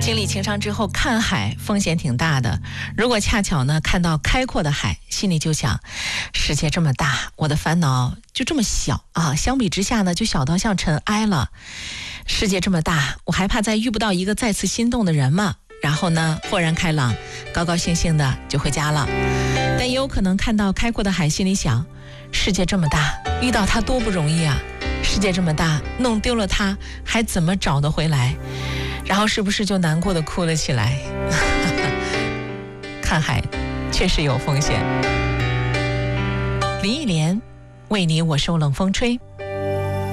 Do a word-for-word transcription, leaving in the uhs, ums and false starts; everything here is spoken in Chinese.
经历情伤之后，看海风险挺大的。如果恰巧呢看到开阔的海，心里就想，世界这么大，我的烦恼就这么小啊，相比之下呢，就小到像尘埃了。世界这么大，我还怕再遇不到一个再次心动的人吗？然后呢，豁然开朗，高高兴兴的就回家了。但也有可能看到开阔的海，心里想，世界这么大，遇到他多不容易啊！世界这么大，弄丢了他，还怎么找得回来？然后是不是就难过的哭了起来？看海确实有风险。林忆莲为你我受冷风吹。